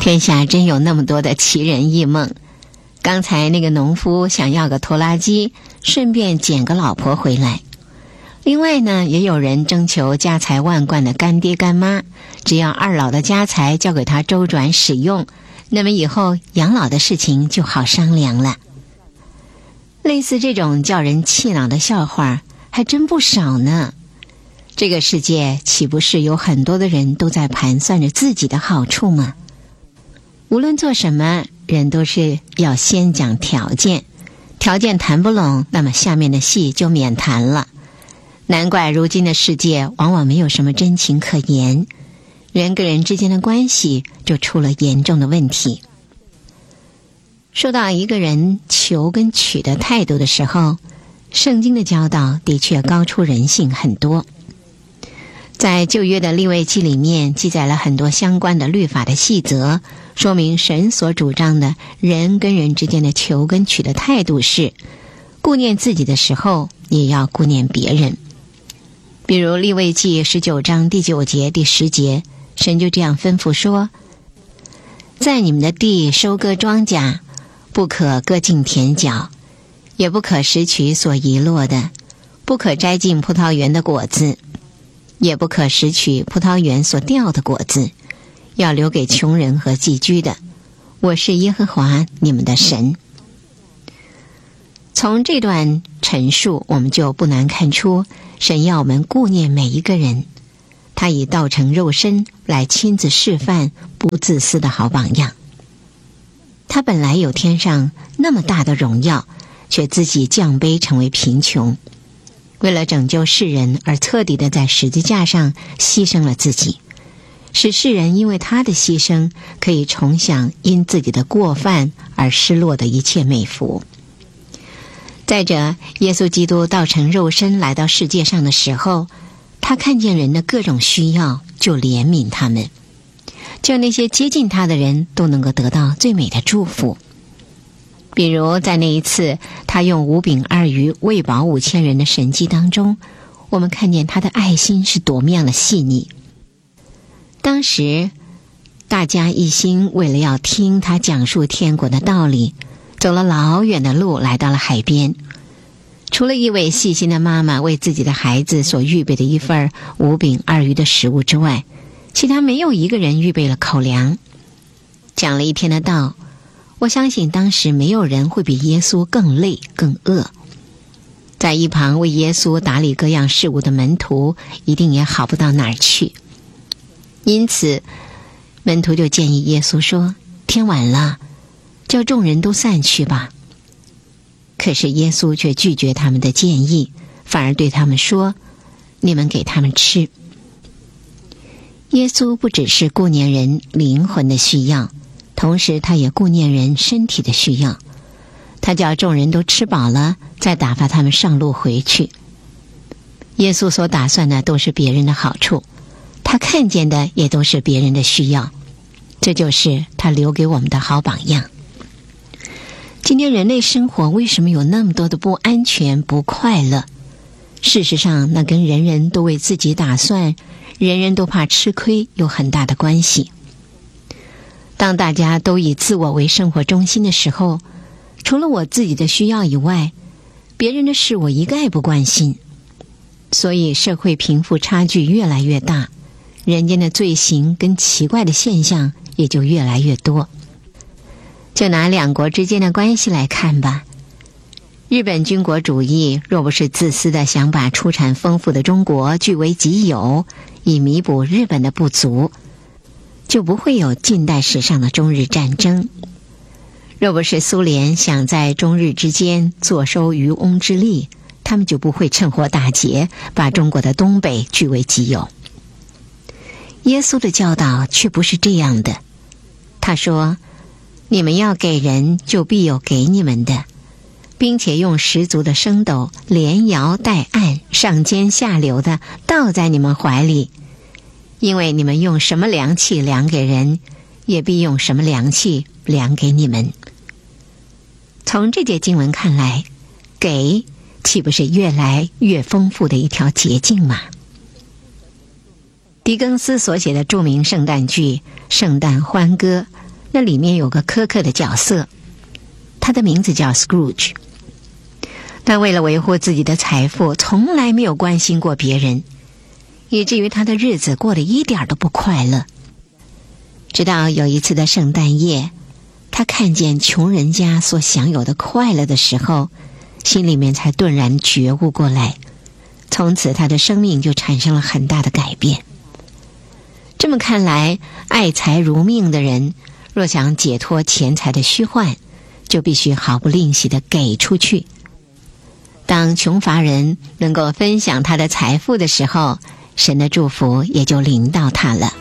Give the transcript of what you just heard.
天下真有那么多的奇人异梦。刚才那个农夫想要个拖拉机，顺便捡个老婆回来。另外呢，也有人征求家财万贯的干爹干妈，只要二老的家财交给他周转使用，那么以后养老的事情就好商量了。类似这种叫人气恼的笑话还真不少呢。这个世界岂不是有很多的人都在盘算着自己的好处吗？无论做什么，人都是要先讲条件，条件谈不拢，那么下面的戏就免谈了。难怪如今的世界往往没有什么真情可言，人跟人之间的关系就出了严重的问题。说到一个人求跟取的态度的时候，圣经的教导的确高出人性很多。在旧约的利未记里面记载了很多相关的律法的细则，说明神所主张的人跟人之间的求跟取的态度是顾念自己的时候也要顾念别人。比如利未记19章第9节第10节，神就这样吩咐说，在你们的地收割庄稼，不可割尽田角，也不可拾取所遗落的，不可摘尽葡萄园的果子，也不可拾取葡萄园所掉的果子，要留给穷人和寄居的。我是耶和华你们的神。从这段陈述，我们就不难看出，神要我们顾念每一个人，他以道成肉身来亲自示范不自私的好榜样。他本来有天上那么大的荣耀，却自己降卑成为贫穷，为了拯救世人而彻底的在十字架上牺牲了自己，使世人因为他的牺牲可以重享因自己的过犯而失落的一切美福。再者，耶稣基督道成肉身来到世界上的时候，他看见人的各种需要，就怜悯他们，叫那些接近他的人都能够得到最美的祝福。比如在那一次他用5饼2鱼喂饱5000人的神迹当中，我们看见他的爱心是多么样的细腻。当时大家一心为了要听他讲述天国的道理，走了老远的路来到了海边。除了一位细心的妈妈为自己的孩子所预备的一份5饼2鱼的食物之外，其他没有一个人预备了口粮。讲了一天的道，我相信当时没有人会比耶稣更累更饿。在一旁为耶稣打理各样事务的门徒一定也好不到哪儿去。因此门徒就建议耶稣说，天晚了，叫众人都散去吧。可是耶稣却拒绝他们的建议，反而对他们说，你们给他们吃。耶稣不只是顾念人灵魂的需要，同时他也顾念人身体的需要。他叫众人都吃饱了，再打发他们上路回去。耶稣所打算的都是别人的好处，他看见的也都是别人的需要，这就是他留给我们的好榜样。今天人类生活为什么有那么多的不安全不快乐？事实上那跟人人都为自己打算，人人都怕吃亏有很大的关系。当大家都以自我为生活中心的时候，除了我自己的需要以外，别人的事我一概不关心。所以社会贫富差距越来越大，人间的罪行跟奇怪的现象也就越来越多。就拿两国之间的关系来看吧，日本军国主义若不是自私的想把出产丰富的中国据为己有，以弥补日本的不足，就不会有近代史上的中日战争。若不是苏联想在中日之间坐收渔翁之利，他们就不会趁火打劫，把中国的东北据为己有。耶稣的教导却不是这样的，他说，你们要给人，就必有给你们的，并且用十足的升斗连摇带按，上尖下流的倒在你们怀里，因为你们用什么量器量给人，也必用什么量器量给你们。从这节经文看来，给岂不是越来越丰富的一条捷径吗？狄更斯所写的著名圣诞剧《圣诞欢歌》 那里面有个苛刻的角色，他的名字叫 Scrooge。他为了维护自己的财富，从来没有关心过别人，以至于他的日子过得一点都不快乐。直到有一次的圣诞夜，他看见穷人家所享有的快乐的时候，心里面才顿然觉悟过来，从此他的生命就产生了很大的改变。这么看来，爱财如命的人若想解脱钱财的虚幻，就必须毫不吝惜地给出去。当穷乏人能够分享他的财富的时候，神的祝福也就临到他了。